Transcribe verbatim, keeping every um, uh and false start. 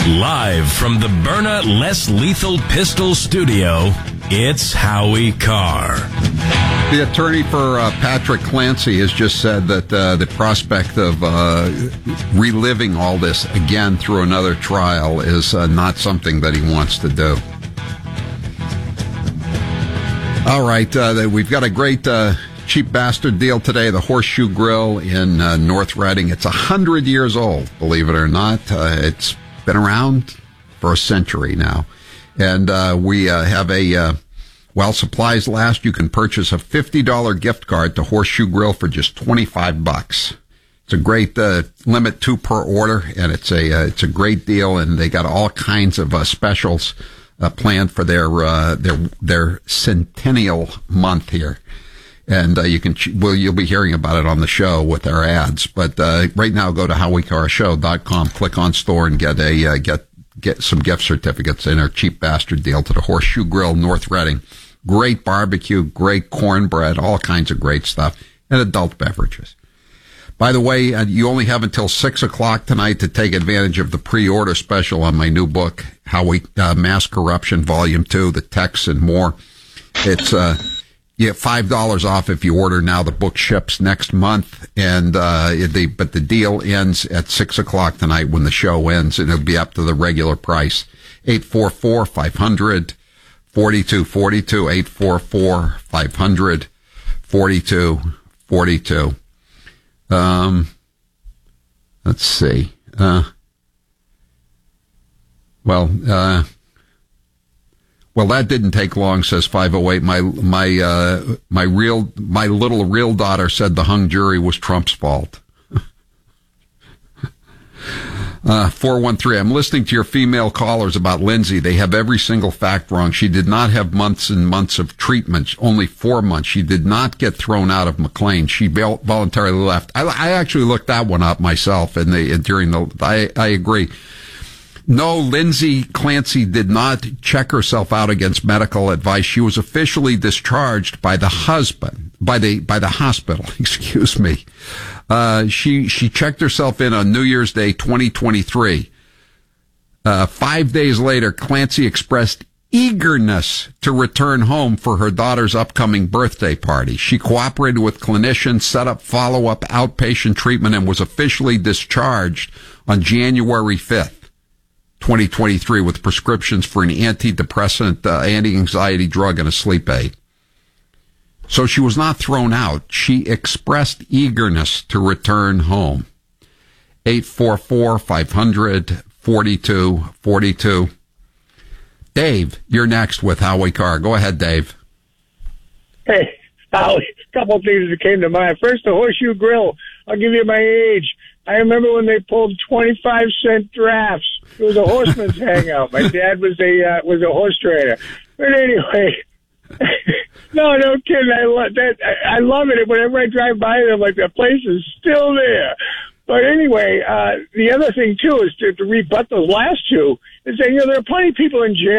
Live from the Byrna Less Lethal Pistol Studio, it's Howie Carr. The attorney for uh, Patrick Clancy has just said that uh, the prospect of uh, reliving all this again through another trial is uh, not something that he wants to do. All right, uh, we've got a great uh, cheap bastard deal today. The Horseshoe Grill in uh, North Reading. It's one hundred years old, believe it or not. Uh, it's been around for a century now. And uh, we uh, have a, uh, while supplies last, you can purchase a fifty dollars gift card to Horseshoe Grill for just twenty-five bucks. It's a great uh, limit two per order, and it's a uh, it's a great deal, and they got all kinds of uh, specials uh, planned for their uh, their their centennial month here. And uh, you can, well, you'll be hearing about it on the show with our ads. But uh, right now, go to howie carr show dot com, click on store, and get a uh, get get some gift certificates in our cheap bastard deal to the Horseshoe Grill, North Reading. Great barbecue, great cornbread, all kinds of great stuff, and adult beverages. By the way, uh, you only have until six o'clock tonight to take advantage of the pre-order special on my new book, Howie uh, Mass Corruption, Volume Two, the texts and more. It's uh. You get five dollars off if you order now. The book ships next month, and uh, the but the deal ends at six o'clock tonight when the show ends, and it'll be up to the regular price. eight four four, five hundred, forty-two forty-two, eight four four, five hundred, forty-two forty-two. Um, let's see. Uh, well, uh, Well, that didn't take long, says five oh eight. My, my, uh, my real, my little real daughter said the hung jury was Trump's fault. uh, four one three, I'm listening to your female callers about Lindsay. They have every single fact wrong. She did not have months and months of treatment, only four months. She did not get thrown out of McLean. She voluntarily left. I, I actually looked that one up myself and the, during the, I, I agree. No, Lindsay Clancy did not check herself out against medical advice. She was officially discharged by the husband, by the, by the hospital, excuse me. Uh, she, she checked herself in on New Year's Day, twenty twenty-three. Uh, five days later, Clancy expressed eagerness to return home for her daughter's upcoming birthday party. She cooperated with clinicians, set up follow-up outpatient treatment, and was officially discharged on January fifth. twenty twenty-three with prescriptions for an antidepressant, uh, anti-anxiety drug, and a sleep aid. So she was not thrown out. She expressed eagerness to return home. eight four four, five hundred, forty-two forty-two. Dave, you're next with Howie Carr. Go ahead, Dave. Hey, Howie, a couple of things that came to mind. First, the Horseshoe Grill. I'll give you my age. I remember when they pulled twenty-five cent drafts. It was a horseman's hangout. My dad was a uh, was a horse trainer. But anyway, no, no kidding. I love that. I, I love it. Whenever I drive by there, I'm like, that place is still there. But anyway, uh, the other thing too is to, to rebut those last two is that, you know, there are plenty of people in jail